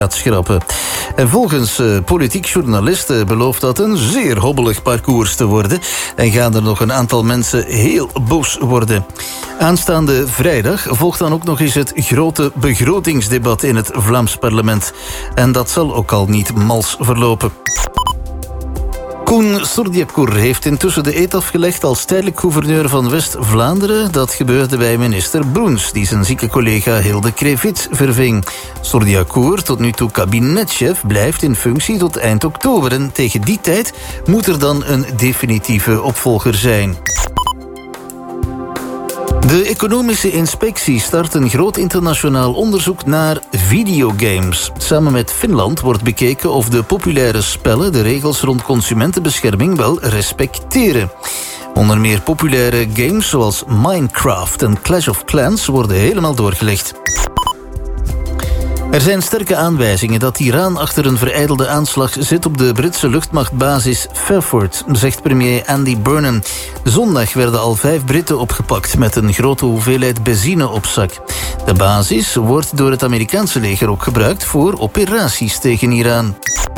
gaat schrappen. En volgens politiek journalisten belooft dat een zeer hobbelig parcours te worden en gaan er nog een aantal mensen heel boos worden. Aanstaande vrijdag volgt dan ook nog eens het grote begrotingsdebat in het Vlaams parlement. En dat zal ook al niet mals verlopen. Koen Sordiakour heeft intussen de eed afgelegd als tijdelijk gouverneur van West-Vlaanderen. Dat gebeurde bij minister Broens, die zijn zieke collega Hilde Krevits verving. Sordiakour, tot nu toe kabinetchef, blijft in functie tot eind oktober. En tegen die tijd moet er dan een definitieve opvolger zijn. De economische inspectie start een groot internationaal onderzoek naar videogames. Samen met Finland wordt bekeken of de populaire spellen de regels rond consumentenbescherming wel respecteren. Onder meer populaire games zoals Minecraft en Clash of Clans worden helemaal doorgelegd. Er zijn sterke aanwijzingen dat Iran achter een verijdelde aanslag zit op de Britse luchtmachtbasis Fairford, zegt premier Andy Burnham. Zondag werden al 5 Britten opgepakt met een grote hoeveelheid benzine op zak. De basis wordt door het Amerikaanse leger ook gebruikt voor operaties tegen Iran.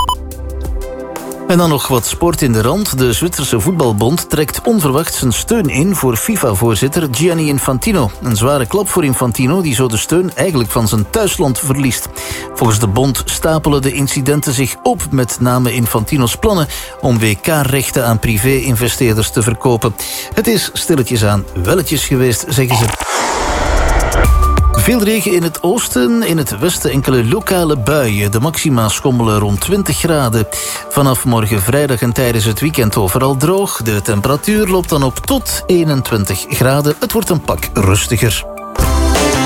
En dan nog wat sport in de rand. De Zwitserse voetbalbond trekt onverwacht zijn steun in voor FIFA-voorzitter Gianni Infantino. Een zware klap voor Infantino, die zo de steun eigenlijk van zijn thuisland verliest. Volgens de bond stapelen de incidenten zich op, met name Infantino's plannen om WK-rechten aan privé-investeerders te verkopen. Het is stilletjes aan welletjes geweest, zeggen ze. Veel regen in het oosten, in het westen enkele lokale buien. De maxima schommelen rond 20 graden. Vanaf morgen vrijdag en tijdens het weekend overal droog. De temperatuur loopt dan op tot 21 graden. Het wordt een pak rustiger.